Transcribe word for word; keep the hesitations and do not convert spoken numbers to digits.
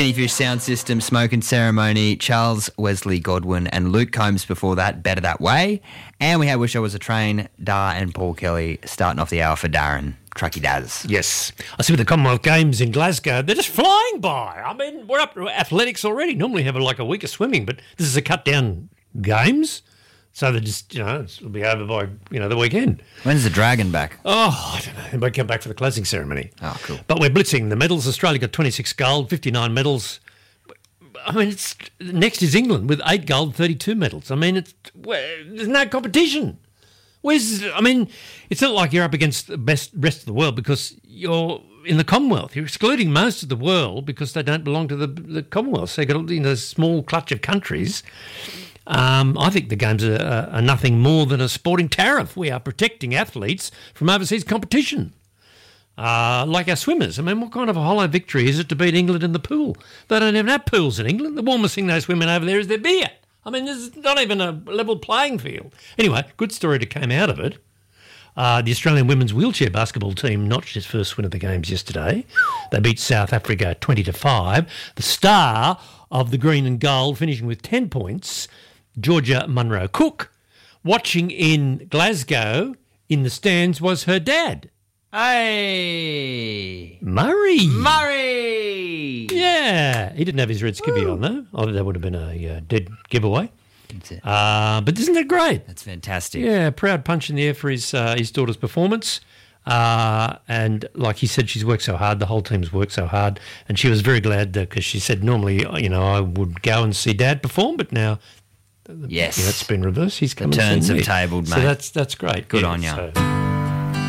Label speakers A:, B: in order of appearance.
A: Skinny Fish Sound System, Smoke and Ceremony, Charles Wesley Godwin and Luke Combs before that, Better That Way. And we had Wish I Was a Train, Dar and Paul Kelly starting off the hour for Darren. Trucky Daz.
B: Yes. I see with the Commonwealth Games in Glasgow, they're just flying by. I mean, we're up to athletics already. Normally have like a week of swimming, but this is a cut-down games. So they just, you know, it'll be over by, you know, the weekend.
A: When's the Dragon back?
B: Oh, I don't know. They might come back for the closing ceremony.
A: Oh, cool.
B: But we're blitzing the medals. Australia got twenty-six gold, fifty-nine medals. I mean, it's next is England with eight gold, thirty-two medals. I mean, it's well, there's no competition. Where's, I mean, it's not like you're up against the best rest of the world because you're in the Commonwealth. You're excluding most of the world because they don't belong to the, the Commonwealth. So you've got, you know, a small clutch of countries. Um, I think the Games are, are nothing more than a sporting tariff. We are protecting athletes from overseas competition. Uh, like our swimmers. I mean, what kind of a hollow victory is it to beat England in the pool? They don't even have pools in England. The warmest thing they swim in over there is their beer. I mean, there's not even a level playing field. Anyway, good story that came out of it. Uh, the Australian women's wheelchair basketball team notched its first win of the Games yesterday. They beat South Africa twenty to five. The star of the green and gold finishing with ten points, Georgia Munro Cook. Watching in Glasgow in the stands was her dad.
A: Hey!
B: Murray.
A: Murray!
B: Yeah. He didn't have his red skivvy on, though. Oh, that would have been a uh, dead giveaway.
A: That's it.
B: Uh, but isn't that great?
A: That's fantastic.
B: Yeah, proud punch in the air for his uh, his daughter's performance. Uh, and like he said, she's worked so hard. The whole team's worked so hard. And she was very glad because she said normally, you know, I would go and see Dad perform, but now...
A: Yes.
B: Yeah, it's been reversed. He's come
A: the
B: and
A: turns
B: seen
A: have
B: me.
A: tabled, mate.
B: So that's, that's great.
A: Good
B: yeah,
A: on you.
B: So.